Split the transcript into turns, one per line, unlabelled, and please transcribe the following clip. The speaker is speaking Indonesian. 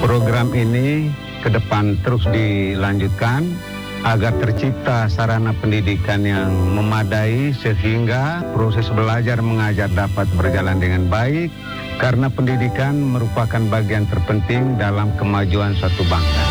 Program ini ke depan terus dilanjutkan agar tercipta sarana pendidikan yang memadai sehingga proses belajar mengajar dapat berjalan dengan baik, karena pendidikan merupakan bagian terpenting dalam kemajuan suatu bangsa.